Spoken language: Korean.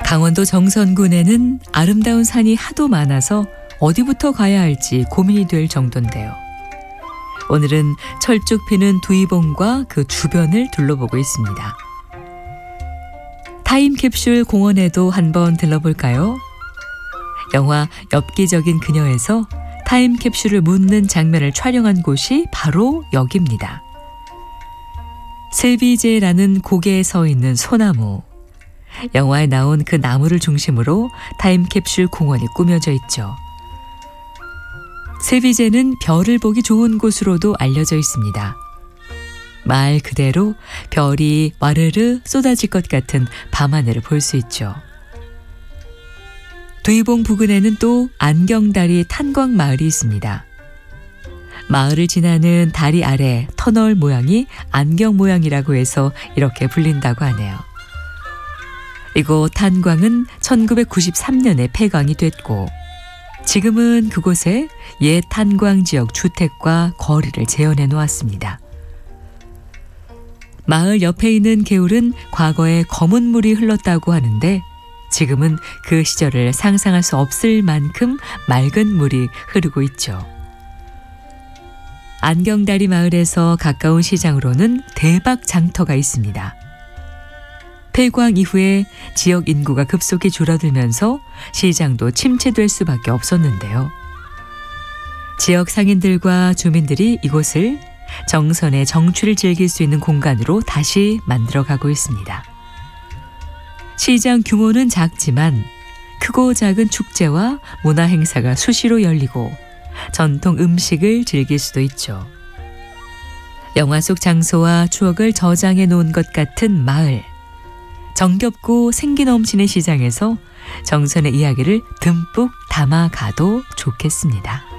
강원도 정선군에는 아름다운 산이 하도 많아서 어디부터 가야 할지 고민이 될 정도인데요. 오늘은 철쭉 피는 두이봉과 그 주변을 둘러보고 있습니다. 타임캡슐 공원에도 한번 들러볼까요? 영화 엽기적인 그녀에서 타임캡슐을 묻는 장면을 촬영한 곳이 바로 여기입니다. 세비제라는 고개에 서 있는 소나무. 영화에 나온 그 나무를 중심으로 타임캡슐 공원이 꾸며져 있죠. 세비제는 별을 보기 좋은 곳으로도 알려져 있습니다. 말 그대로 별이 와르르 쏟아질 것 같은 밤하늘을 볼 수 있죠. 두이봉 부근에는 또 안경다리 탄광 마을이 있습니다. 마을을 지나는 다리 아래 터널 모양이 안경 모양이라고 해서 이렇게 불린다고 하네요. 이곳 탄광은 1993년에 폐광이 됐고 지금은 그곳에 옛 탄광 지역 주택과 거리를 재현해 놓았습니다. 마을 옆에 있는 개울은 과거에 검은 물이 흘렀다고 하는데 지금은 그 시절을 상상할 수 없을 만큼 맑은 물이 흐르고 있죠. 안경다리 마을에서 가까운 시장으로는 대박 장터가 있습니다. 폐광 이후에 지역 인구가 급속히 줄어들면서 시장도 침체될 수밖에 없었는데요. 지역 상인들과 주민들이 이곳을 정선의 정취를 즐길 수 있는 공간으로 다시 만들어가고 있습니다. 시장 규모는 작지만 크고 작은 축제와 문화 행사가 수시로 열리고 전통 음식을 즐길 수도 있죠. 영화 속 장소와 추억을 저장해 놓은 것 같은 마을. 정겹고 생기 넘치는 시장에서 정선의 이야기를 듬뿍 담아가도 좋겠습니다.